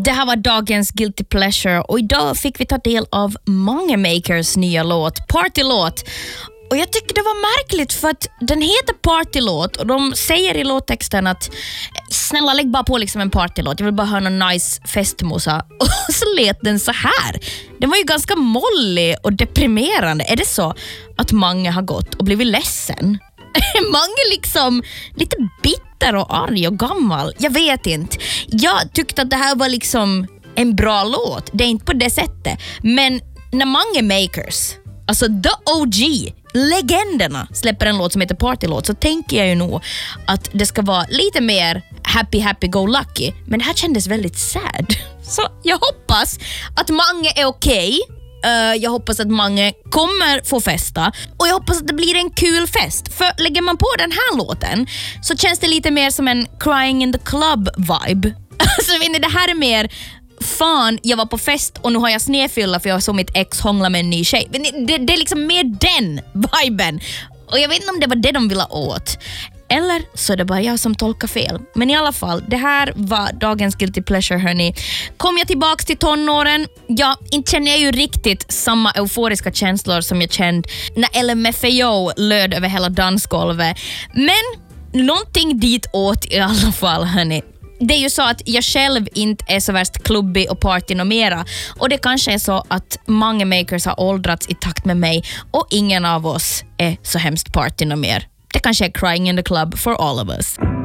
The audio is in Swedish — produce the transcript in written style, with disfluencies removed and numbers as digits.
Det här var dagens Guilty Pleasure och idag fick vi ta del av Mange Makers nya låt, Partylåt. Och jag tycker det var märkligt för att den heter Partylåt och de säger i låttexten att snälla lägg bara på liksom en partylåt, jag vill bara höra någon nice festmosa. Och så lät den så här. Den var ju ganska mollig och deprimerande. Är det så att Mange har gått och blivit ledsen? Mange liksom lite bitter och arg och gammal. Jag vet inte. Jag tyckte att det här var liksom en bra låt. Det är inte på det sättet. Men när Mange Makers, alltså the OG, legenderna, släpper en låt som heter Partylåt, så tänker jag ju nog att det ska vara lite mer happy go lucky. Men det här kändes väldigt sad. Så jag hoppas att Mange är okej. Jag hoppas att Mange kommer få festa och jag hoppas att det blir en kul fest. För lägger man på den här låten så känns det lite mer som en Crying in the Club vibe. Alltså det här är mer fan, jag var på fest och nu har jag snedfylla för jag såg mitt ex hångla med en ny tjej. Det är liksom mer den viben. Och jag vet inte om det var det de ville åt. Eller så är det bara jag som tolkar fel. Men i alla fall, det här var dagens Guilty Pleasure, hörni. Kom jag tillbaks till tonåren? Ja, inte känner jag ju riktigt samma euforiska känslor som jag kände när LMFAO löd över hela dansgolvet. Men någonting dit åt i alla fall, hörni. Det är ju så att jag själv inte är så värst klubbig och party och mera. Och det kanske är så att Mange Makers har åldrats i takt med mig och ingen av oss är så hemskt party och mer. Det kanske är Crying in the Club for all of us.